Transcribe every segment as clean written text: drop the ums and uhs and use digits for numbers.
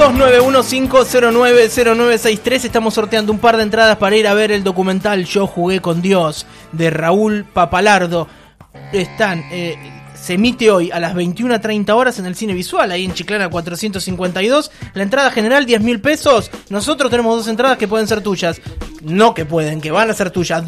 291-509-0963. Estamos sorteando un par de entradas para ir a ver el documental Yo Jugué con Dios de Raúl Papalardo. Se emite hoy a las 21:30 horas en el Cine Visual, ahí en Chiclana 452. La entrada general, 10.000 pesos. Nosotros tenemos 2 entradas que pueden ser tuyas. No que pueden, que van a ser tuyas.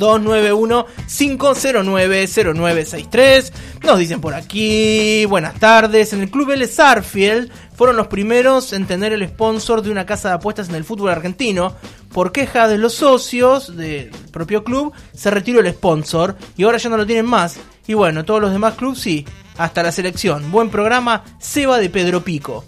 291-509-0963. Nos dicen por aquí, buenas tardes. En el Club Vélez Sarsfield fueron los primeros en tener el sponsor de una casa de apuestas en el fútbol argentino. Por queja de los socios del propio club, se retiró el sponsor y ahora ya no lo tienen más. Y bueno, todos los demás clubes sí, hasta la selección. Buen programa, Seba de Pedro Pico.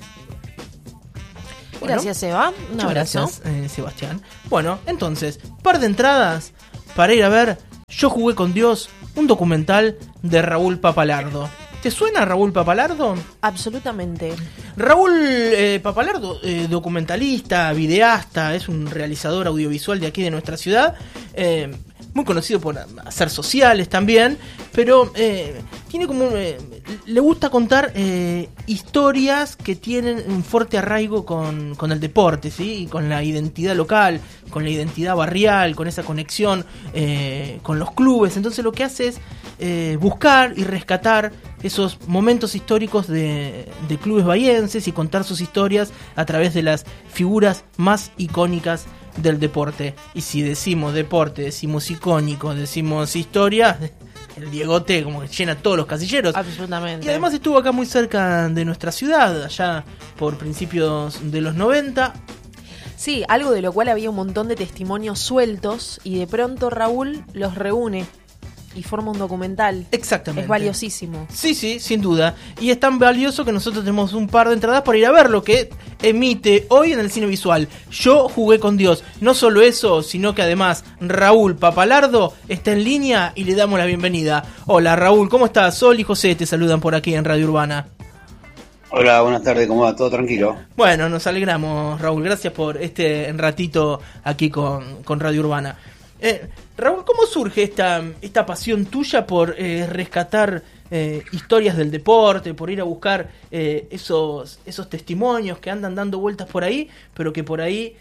Bueno, gracias, Seba. Un abrazo. Gracias, Sebastián. Bueno, entonces, par de entradas para ir a ver Yo Jugué con Dios, un documental de Raúl Papalardo. ¿Te suena Raúl Papalardo? Absolutamente. Raúl Papalardo, documentalista, videasta, es un realizador audiovisual de aquí de nuestra ciudad. Muy conocido por hacer sociales también, pero tiene como le gusta contar historias que tienen un fuerte arraigo con el deporte, ¿sí? Y con la identidad local, con la identidad barrial, con esa conexión con los clubes. Entonces lo que hace es buscar y rescatar esos momentos históricos de clubes bahienses y contar sus historias a través de las figuras más icónicas del deporte. Y si decimos deporte, decimos icónico, decimos historia, el Diegote como que llena todos los casilleros. Absolutamente. Y además estuvo acá muy cerca de nuestra ciudad, allá por principios de los 90. Sí, algo de lo cual había un montón de testimonios sueltos y de pronto Raúl los reúne y forma un documental. Exactamente. Es valiosísimo. Sí, sin duda. Y es tan valioso que nosotros tenemos un par de entradas para ir a verlo, que emite hoy en el Cine Visual. Yo Jugué con Dios. No solo eso, sino que además Raúl Papalardo está en línea y le damos la bienvenida. Hola Raúl, ¿cómo estás? Sol y José te saludan por aquí en Radio Urbana. Hola, buenas tardes, ¿cómo va? ¿Todo tranquilo? Bueno, nos alegramos, Raúl. Gracias por este ratito aquí con Radio Urbana. Raúl, ¿cómo surge esta pasión tuya por rescatar historias del deporte, por ir a buscar esos testimonios que andan dando vueltas por ahí, pero que por ahí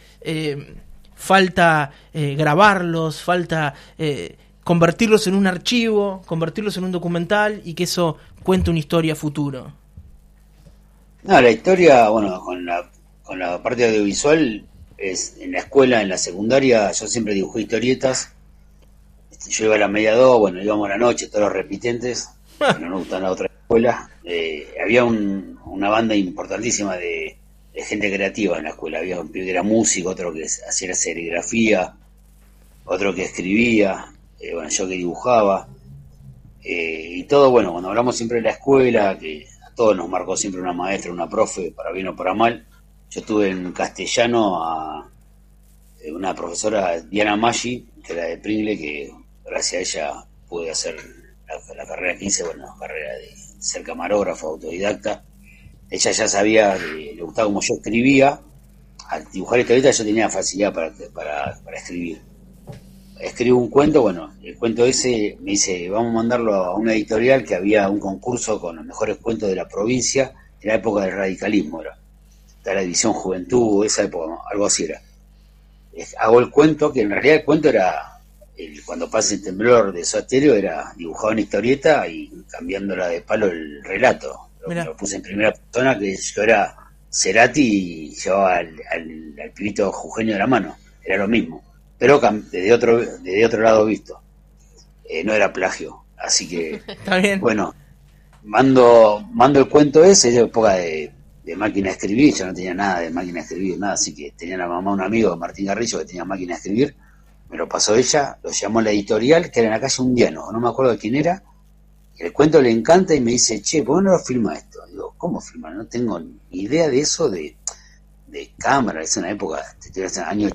falta grabarlos, falta convertirlos en un archivo, convertirlos en un documental y que eso cuente una historia a futuro? No, la historia, bueno, con la parte audiovisual, es en la escuela, en la secundaria, yo siempre dibujé historietas. Yo iba a la media 2, bueno, íbamos a la noche, todos los repitentes, que no nos gustan la otra escuela. Había una banda importantísima de gente creativa en la escuela. Había un pibe que era músico, otro que hacía serigrafía, otro que escribía, bueno, yo que dibujaba. Y todo, bueno, cuando hablamos siempre de la escuela, que a todos nos marcó siempre una maestra, una profe, para bien o para mal. Yo tuve en castellano a una profesora, Diana Maggi, que era de Pringle, que gracias a ella pude hacer la carrera que hice, bueno, carrera de ser camarógrafo, autodidacta. Ella ya sabía que le gustaba como yo escribía. Al dibujar historietas yo tenía facilidad para escribir. Escribo un cuento, bueno, el cuento ese me dice, vamos a mandarlo a una editorial, que había un concurso con los mejores cuentos de la provincia, en la época del radicalismo, era la división Juventud, esa época, algo así era. Hago el cuento, que en realidad el cuento era, cuando pasa el temblor de Soda Stereo, era dibujado en historieta y cambiándola de palo el relato. Lo puse en primera persona, que yo era Cerati y llevaba al pibito jujeño de la mano, era lo mismo, pero desde otro lado visto. No era plagio, así que está bien. Bueno, mando el cuento ese, es época de máquina de escribir, yo no tenía nada de máquina de escribir, nada, así que tenía la mamá un amigo, Martín Garrillo, que tenía máquina de escribir, me lo pasó ella, lo llamó a la editorial, que era en la calle Undiano, no me acuerdo de quién era, el cuento le encanta y me dice, che, ¿por qué no lo filma esto? Digo, ¿cómo filma? No tengo ni idea de eso, de cámara, es una época, te estoy hablando del año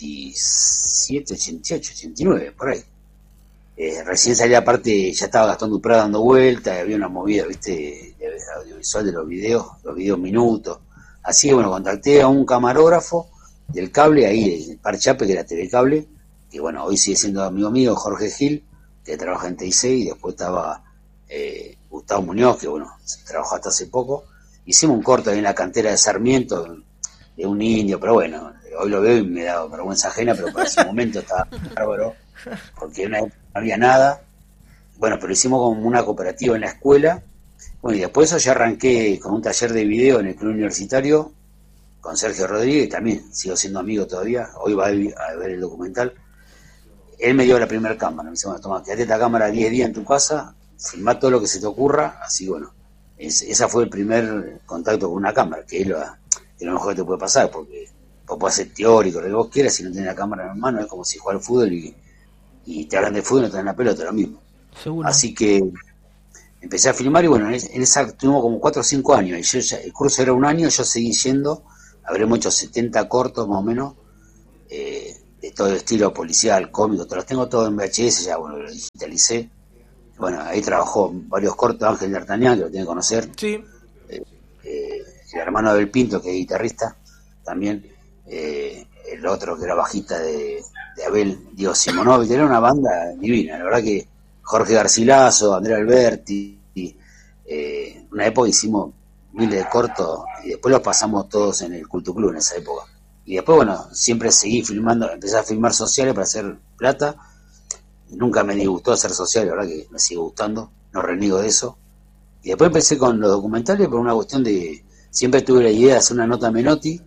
87, 88, 89, por ahí. Recién salía, aparte, ya estaba Gastón Duprá dando vueltas, había una movida, viste, de audiovisual de los videos minutos. Así que bueno, contacté a un camarógrafo del cable, ahí en Par Chape, que era TV Cable, que bueno, hoy sigue siendo amigo mío, Jorge Gil, que trabaja en TIC, y después estaba Gustavo Muñoz, que bueno, trabajó hasta hace poco. Hicimos un corto ahí en la cantera de Sarmiento, de un indio, pero bueno, hoy lo veo y me da vergüenza ajena, pero para ese momento estaba bárbaro, porque en una época no había nada. Bueno, pero hicimos como una cooperativa en la escuela. Bueno, y después eso ya arranqué con un taller de video en el club universitario con Sergio Rodríguez, también sigo siendo amigo todavía, hoy va a ver el documental. Él me dio la primera cámara, me dice, bueno, toma, quédate esta cámara 10 días en tu casa, filmá todo lo que se te ocurra, así bueno, esa fue el primer contacto con una cámara, que es lo mejor que te puede pasar, porque vos podés ser teórico, lo que vos quieras, si no tenés la cámara en mano, es como si jugar al fútbol y te hablan de fútbol y no tenés la pelota, lo mismo. Seguro. Así que empecé a filmar y bueno, en esa tuvimos como 4 o 5 años, y yo ya, el curso era un año, yo seguí yendo, habremos hecho 70 cortos más o menos, de todo el estilo policial, cómico, los tengo todos en VHS, ya bueno, lo digitalicé. Bueno, ahí trabajó varios cortos, Ángel D'Artagnan, que lo tiene que conocer. Sí. El hermano de Abel Pinto, que es guitarrista, también. El otro que era bajista de Abel, Diego Simonovic, era una banda divina, la verdad que Jorge Garcilaso, Andrea Alberti, una época hicimos miles de cortos y después los pasamos todos en el Culto Club en esa época. Y después, bueno, siempre seguí filmando, empecé a filmar sociales para hacer plata. Nunca me disgustó hacer sociales, la verdad que me sigue gustando, no reniego de eso. Y después empecé con los documentales por una cuestión de... Siempre tuve la idea de hacer una nota a Menotti,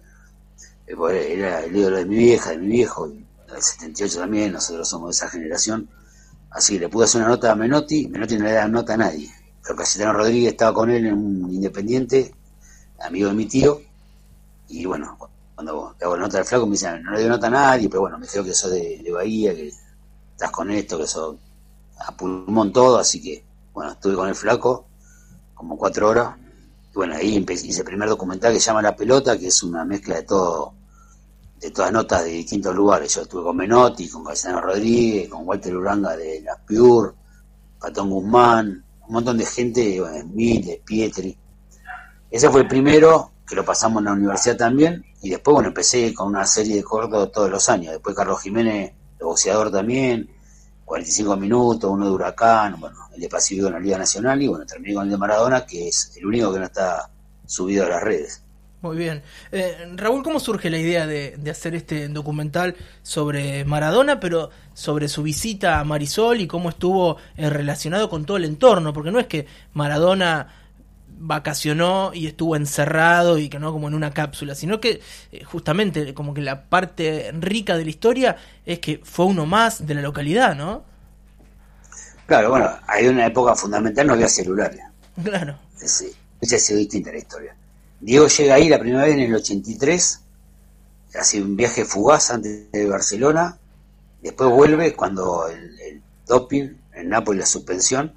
era el ídolo de mi vieja, de mi viejo, y del 78 también, nosotros somos de esa generación. Así que le pude hacer una nota a Menotti no le da nota a nadie. Pero Cayetano Rodríguez estaba con él en un Independiente, amigo de mi tío, y bueno, cuando le hago la nota al flaco me dicen, no le dio nota a nadie, pero bueno, me dijeron que sos de Bahía, que estás con esto, que sos a pulmón todo, así que bueno, estuve con el flaco como 4 horas, y bueno, ahí hice el primer documental que se llama La Pelota, que es una mezcla de todo, de todas notas de distintos lugares. Yo estuve con Menotti, con Cayetano Rodríguez, con Walter Uranga de Las Pure, Patón Guzmán, un montón de gente, bueno, Miles, Pietri. Ese fue el primero, que lo pasamos en la universidad también, y después, bueno, empecé con una serie de cortos todos los años. Después Carlos Jiménez, el boxeador también, 45 minutos, uno de Huracán, bueno, el de Pacífico en la Liga Nacional, y bueno, terminé con el de Maradona, que es el único que no está subido a las redes. Muy bien. Raúl, ¿cómo surge la idea de hacer este documental sobre Maradona, pero sobre su visita a Marisol y cómo estuvo relacionado con todo el entorno? Porque no es que Maradona vacacionó y estuvo encerrado y que no como en una cápsula, sino que justamente como que la parte rica de la historia es que fue uno más de la localidad, ¿no? Claro, bueno, hay una época fundamental, no había celulares. Claro. Sí, hubiese sido distinta la historia. Diego llega ahí la primera vez en el 83, hace un viaje fugaz antes de Barcelona, después vuelve cuando el doping, en Nápoles la suspensión,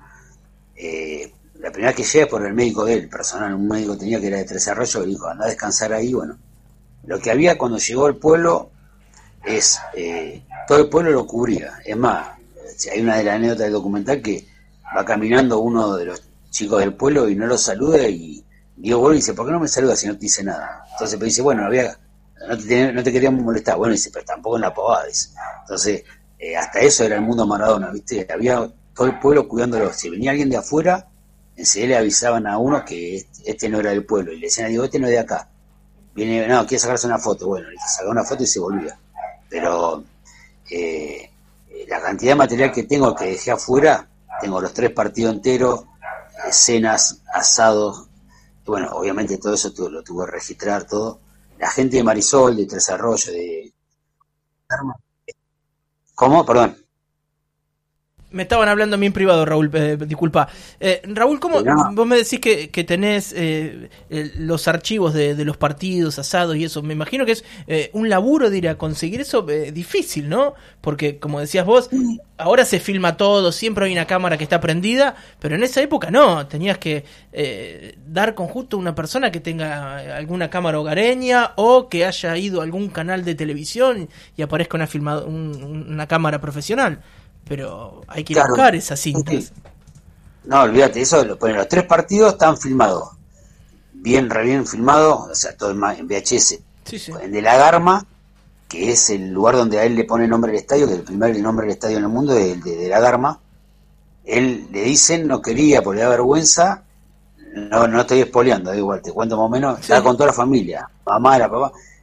la primera vez que llega es por el médico de él, personal, un médico tenía que era de Tres Arroyos, le dijo, anda a descansar ahí, bueno. Lo que había cuando llegó al pueblo es, todo el pueblo lo cubría, es más, hay una de las anécdotas del documental que va caminando uno de los chicos del pueblo y no lo saluda y Diego vuelve y dice, ¿por qué no me saludas si no te dice nada? Entonces pero dice, bueno, no te queríamos molestar. Bueno, dice, pero tampoco en la pavada. Entonces, hasta eso era el mundo Maradona, ¿viste? Había todo el pueblo cuidándolo. Si venía alguien de afuera, enseguida le avisaban a uno que este no era del pueblo. Y le decían a Diego, este no es de acá. Viene, no, quiere sacarse una foto. Bueno, le sacaba una foto y se volvía. Pero la cantidad de material que tengo, que dejé afuera, tengo los 3 partidos enteros, escenas, asados. Bueno, obviamente todo eso lo tuve que registrar todo. La gente de Marisol, de Tres Arroyos, de... ¿Cómo? Perdón. Me estaban hablando a mí en privado, Raúl, disculpa. Raúl, ¿cómo No. vos me decís que tenés los archivos de los partidos, asados y eso? Me imagino que es un laburo de ir a conseguir eso difícil, ¿no? Porque, como decías vos, ahora se filma todo, siempre hay una cámara que está prendida, pero en esa época no, tenías que dar con justo una persona que tenga alguna cámara hogareña o que haya ido a algún canal de televisión y aparezca una cámara profesional. Pero hay que ir a buscar esas cintas. No, olvídate, eso los 3 partidos están filmados. Re bien filmados, o sea, todo en VHS. Sí. El de La Garma, que es el lugar donde a él le pone nombre al estadio, que el primer nombre del estadio en el mundo es el de La Garma. Él le dicen, no quería, porque le da vergüenza. No estoy espoleando, da igual, te cuento más o menos. Estaba con toda la familia, mamá, era papá.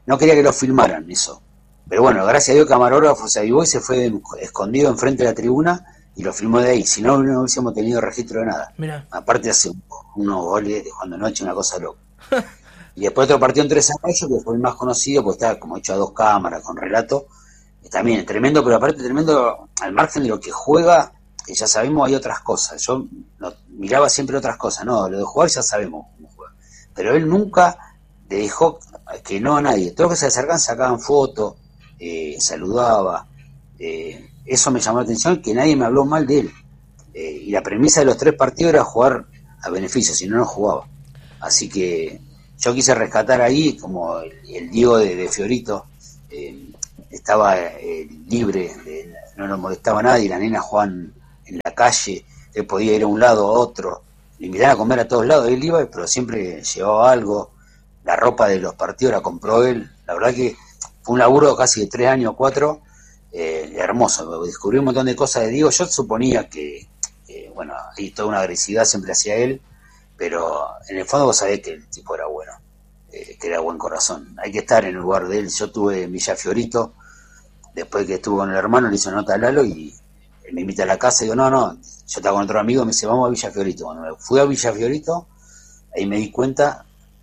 no quería que lo filmaran eso. Pero bueno, gracias a Dios el camarógrafo se avivó y se fue escondido enfrente de la tribuna y lo filmó de ahí. Si no, no hubiésemos tenido registro de nada. Mirá. Aparte hace unos goles de cuando noche, una cosa loca. Y después otro partido en 3 de mayo, que fue el más conocido, pues está como hecho a 2 cámaras, con relato. También tremendo, pero aparte tremendo al margen de lo que juega, que ya sabemos hay otras cosas. Yo miraba siempre otras cosas, no, lo de jugar ya sabemos cómo juega. Pero él nunca le dejó que no a nadie. Todos los que se acercaban sacaban fotos, saludaba. Eso me llamó la atención, que nadie me habló mal de él. Y la premisa de los 3 partidos era jugar a beneficio, si no, no jugaba. Así que yo quise rescatar ahí, como el Diego de Fiorito, estaba libre, no lo molestaba a nadie, las nenas jugaban en la calle, él podía ir a un lado a otro, le invitaban a comer a todos lados, él iba, pero siempre llevaba algo, la ropa de los partidos la compró él, la verdad que fue un laburo casi de 3 años, 4, hermoso, descubrí un montón de cosas de Diego. Yo suponía que bueno, hay toda una agresividad siempre hacia él, pero en el fondo vos sabés que el tipo era bueno, que era buen corazón. Hay que estar en el lugar de él. Yo estuve en Villa Fiorito, después que estuve con el hermano, le hizo nota a Lalo y él me invita a la casa y digo, no, yo estaba con otro amigo, me dice, vamos a Villa Fiorito. Cuando me fui a Villa Fiorito, ahí me di cuenta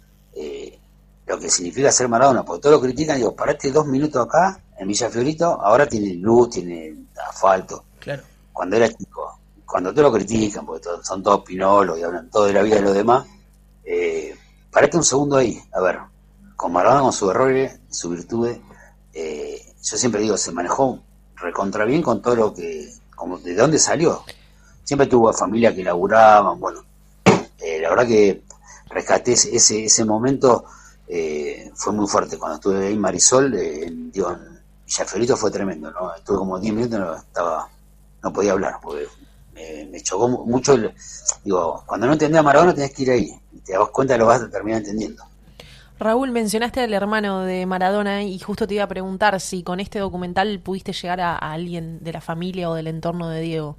lo que significa ser Maradona, porque todos lo critican, digo, parate 2 minutos acá, en Villa Fiorito, ahora tiene luz, tiene asfalto. Claro. Cuando era chico, cuando todos lo critican, porque son todos pinolos y hablan todo de la vida de los demás, parate un segundo ahí, a ver, con Maradona, con sus errores, sus virtudes, yo siempre digo, se manejó recontra bien con todo lo que, como de dónde salió. Siempre tuvo familia que laburaban, bueno, la verdad que rescaté ese momento, fue muy fuerte. Cuando estuve ahí en Marisol, en Villa Fiorito fue tremendo, ¿no? Estuve como 10 minutos, no podía hablar, porque me chocó mucho. Digo, cuando no entendés a Maradona tenés que ir ahí, y te das cuenta, lo vas a terminar entendiendo. Raúl, mencionaste al hermano de Maradona y justo te iba a preguntar si con este documental pudiste llegar a alguien de la familia o del entorno de Diego.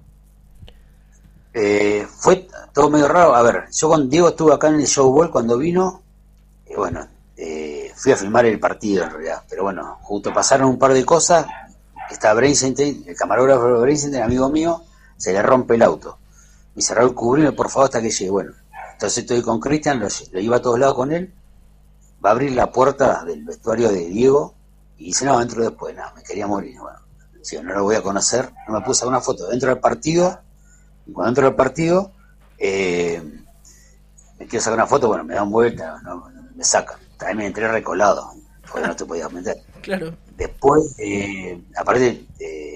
Fue todo medio raro. A ver, yo con Diego estuve acá en el Showball cuando vino, bueno, fui a filmar el partido en realidad, pero bueno, justo pasaron un par de cosas. Está Braincenter, el camarógrafo de Braincenter, amigo mío, se le rompe el auto. Me dice, Raúl, cubrime por favor hasta que llegue. Bueno, entonces estoy con Cristian, lo iba a todos lados con él. Va a abrir la puerta del vestuario de Diego y dice, no, entro después. No, me quería morir. Bueno, si no lo voy a conocer, no me puse una foto dentro del partido. Y cuando entro al partido, me quiero sacar una foto, bueno, me dan vuelta, no, me sacan. También me entré recolado, porque no te podías meter. Claro. Después, aparte,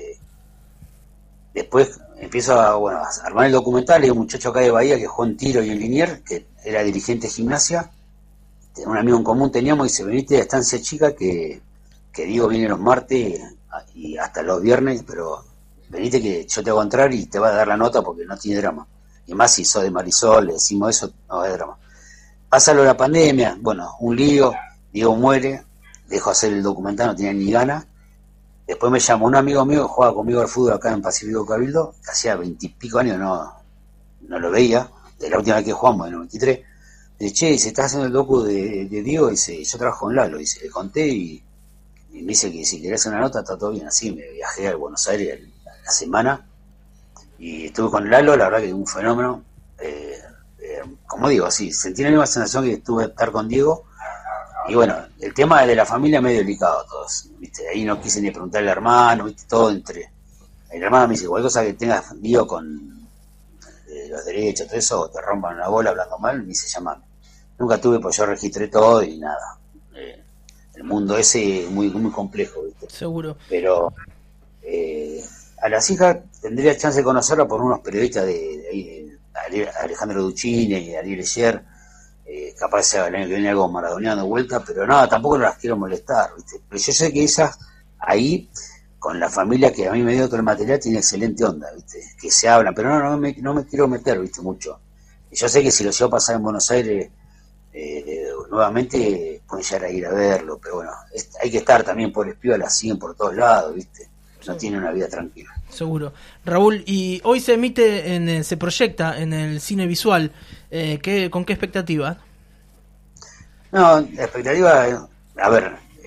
después empiezo a armar el documental. Hay un muchacho acá de Bahía que jugó en Tiro y en Liniers, que era dirigente de Gimnasia. Un amigo en común teníamos y dice, venite a Estancia Chica, que Diego viene los martes y hasta los viernes, pero venite que yo te voy a entrar y te va a dar la nota porque no tiene drama. Y más si sos de Marisol, le decimos eso, no hay drama. Pasa lo de la pandemia, bueno, un lío, Diego muere, dejo hacer el documental, no tenía ni ganas. Después me llamó un amigo mío que jugaba conmigo al fútbol acá en Pacífico Cabildo, que hacía 20 y pico años no lo veía, de la última vez que jugamos, en el 93. Dice, che, se está haciendo el docu de Diego, dice, yo trabajo en Lalo, dice, le conté y me dice que si querés una nota está todo bien. Así me viajé a Buenos Aires la semana y estuve con Lalo, la verdad que un fenómeno. Como digo, así, sentí la misma sensación que estuve a estar con Diego. Y bueno, el tema de la familia es medio delicado todos, ¿viste? Ahí no quise ni preguntarle al hermano, ¿viste? Todo entre... El hermano me dice, cualquier cosa que tengas lío con los derechos, todo eso, o te rompan una bola hablando mal, me dice, llamame. Nunca tuve, pues yo registré todo y nada. El mundo ese es muy, muy complejo, ¿viste? Seguro. Pero a las hijas tendría chance de conocerla por unos periodistas de Alejandro Duchine y Ariel Leyer. Capaz sea el año que viene algo maradoneando de vuelta, pero nada, tampoco las quiero molestar, ¿viste? Pero yo sé que esas ahí, con la familia que a mí me dio todo el material, tiene excelente onda, ¿viste? Que se hablan, pero no me quiero meter, ¿viste? Mucho. Y yo sé que si lo llevo a pasar en Buenos Aires, nuevamente pueden llegar a ir a verlo, pero bueno, hay que estar también por el pibe, la siguen por todos lados, ¿viste? No tiene una vida tranquila. Seguro. Raúl, y hoy se emite, se proyecta en el cine visual, ¿con qué expectativa? No, la expectativa, a ver,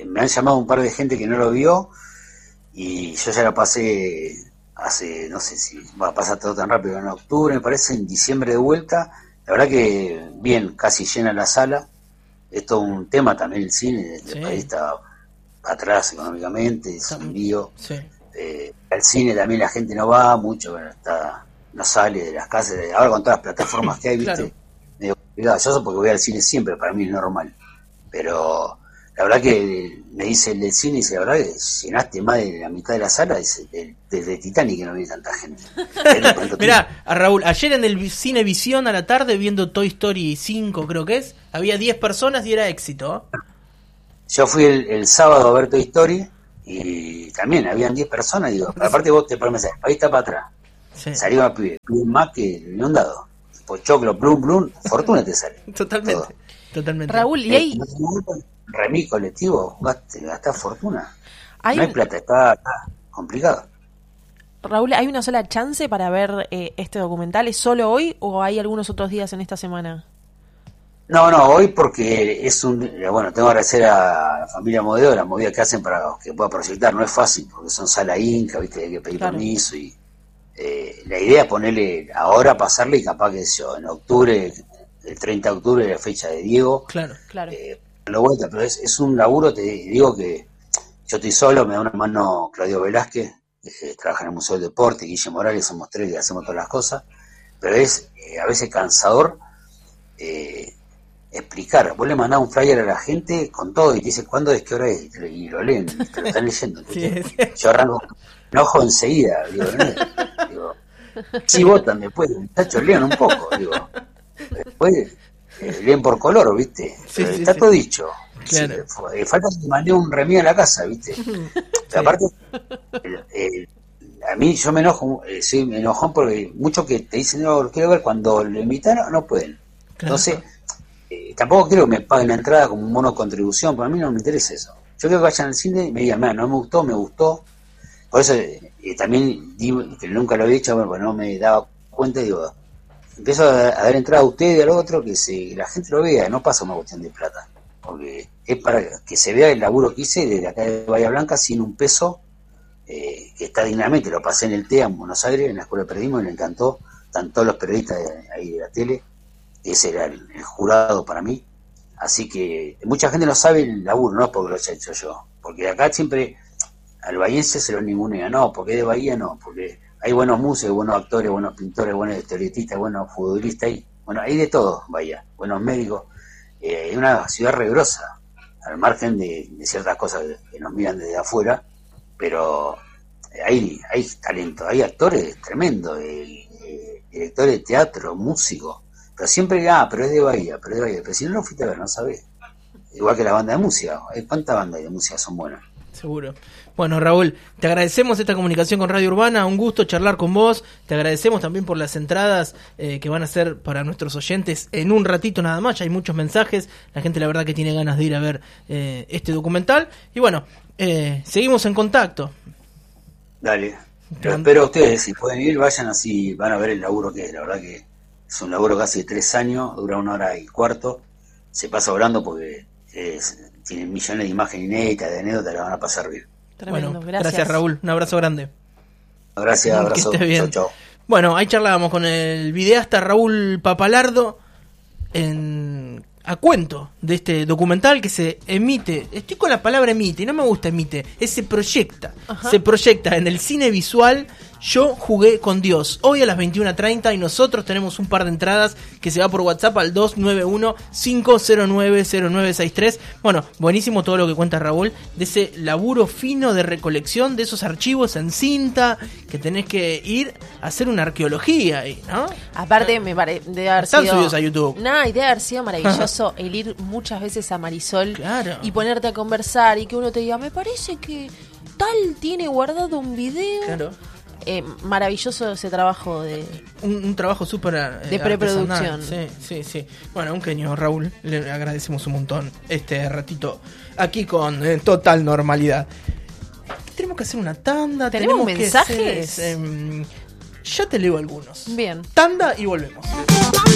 me han llamado un par de gente que no lo vio y yo ya la pasé hace, no sé si va a pasar todo tan rápido, en octubre, me parece, en diciembre de vuelta. La verdad que bien, casi llena la sala. Es todo un tema también el cine, el país está atrás económicamente, es un lío. Sí. Al cine también la gente no va mucho, bueno, no sale de las casas, ahora con todas las plataformas que hay, ¿viste? Claro. Medio complicado. Yo porque voy al cine siempre, para mí es normal. Pero la verdad que me dice el del cine, dice, la verdad que llenaste más de la mitad de la sala, dice, desde Titanic que no viene tanta gente. Mirá, a Raúl, ayer en el Cine Visión a la tarde, viendo Toy Story 5, creo que es, había 10 personas y era éxito. Yo fui el sábado a ver Toy Story y también habían 10 personas, digo, aparte vos te pones, ahí está para atrás. Sí. Salió a pie más que le han dado. Pochoclo, plum, plum, fortuna te sale. Totalmente, todo. totalmente. Raúl, y hay... Remí colectivo, gastás fortuna. Hay No hay plata, está complicado. Raúl, ¿hay una sola chance para ver este documental? ¿Es solo hoy o hay algunos otros días en esta semana? No, hoy porque es bueno, tengo que agradecer a la familia Modeo la movida que hacen para que pueda proyectar, no es fácil, porque son sala Inca, viste, hay que pedir permiso y la idea es ponerle, ahora pasarle y capaz que yo, en octubre, el 30 de octubre, la fecha de Diego. Claro. Lo vuelta, pero es un laburo, te digo que yo estoy solo, me da una mano Claudio Velázquez, trabaja en el Museo del Deporte, Guille Morales, somos 3 que hacemos todas las cosas, pero es a veces cansador explicar. Vos le mandás un flyer a la gente con todo y te dice cuándo es, qué hora es, y lo leen, te lo están leyendo. Sí. Yo arranco, enojo enseguida, digo, sí votan después, muchachos, lean un poco, después leen por color, ¿viste? Sí, está todo dicho. Claro. Sí, falta que mandé un remedio a la casa, ¿viste? Pero aparte, a mí yo me enojo, soy enojón porque muchos que te dicen, no, lo quiero ver, cuando lo invitan no pueden. Claro. Entonces, tampoco quiero que me paguen la entrada como un mono de contribución, para mí no me interesa eso. Yo quiero que vayan al cine y me digan, no me gustó, me gustó. Por eso también digo que nunca lo había hecho, bueno, no me daba cuenta, digo, empiezo a dar entrada a usted y al otro, que la gente lo vea, no pasa una cuestión de plata, porque es para que se vea el laburo que hice desde acá de Bahía Blanca sin un peso, que está dignamente, lo pasé en el TEA en Buenos Aires, en la Escuela de Periodismo, y le encantó, están todos los periodistas ahí de la tele, ese era el jurado para mí, así que mucha gente no sabe el laburo, no porque lo haya hecho yo, porque acá siempre al bahiense se lo ningunea, no, porque de Bahía no, porque hay buenos músicos, buenos actores, buenos pintores, buenos historietistas, buenos futbolistas, hay de todo, Bahía, buenos médicos, es una ciudad regrosa, al margen de ciertas cosas que nos miran desde afuera, pero hay talento, hay actores tremendos, directores de teatro, músicos, pero siempre, pero es de Bahía, pero si no lo fuiste a ver, no sabés, igual que la banda de música, ¿cuántas bandas de música son buenas? Seguro. Bueno, Raúl, te agradecemos esta comunicación con Radio Urbana, un gusto charlar con vos, te agradecemos también por las entradas que van a ser para nuestros oyentes en un ratito nada más, ya hay muchos mensajes, la gente la verdad que tiene ganas de ir a ver este documental, y bueno, seguimos en contacto. Dale, pero espero a ustedes, si pueden ir, vayan así, van a ver el laburo que es, la verdad que es un laburo casi de 3 años, dura 1 hora y cuarto, se pasa volando porque tiene millones de imágenes inéditas, de anécdotas, la van a pasar bien. Tremendo, Bueno, gracias Raúl, un abrazo grande. Gracias, abrazo. Que estés bien. Chau. Bueno, ahí charlábamos con el videasta Raúl Papalardo a cuento de este documental que se emite, estoy con la palabra emite y no me gusta emite, se proyecta en el cine visual Yo Jugué con Dios, hoy a las 21:30, y nosotros tenemos un par de entradas que se va por WhatsApp al 291-509-0963. Bueno, buenísimo todo lo que cuenta Raúl, de ese laburo fino de recolección de esos archivos en cinta, que tenés que ir a hacer una arqueología ahí, ¿no? Aparte, debe haber Están sido... subidos a YouTube. Nah, y debe haber sido maravilloso el ir muchas veces a Marisol, claro, y ponerte a conversar y que uno te diga, me parece que tal tiene guardado un video. Claro. Maravilloso ese trabajo de un trabajo súper de preproducción. Sí. Bueno, un genio, Raúl. Le agradecemos un montón este ratito aquí con total normalidad. Tenemos que hacer una tanda. ¿Tenemos mensajes? Ya te leo algunos. Bien. Tanda y volvemos.